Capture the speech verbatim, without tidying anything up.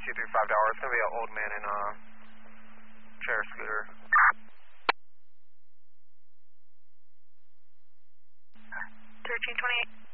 two three five Tower. It's going to be an old man in a chair scooter. thirteen twenty-eight.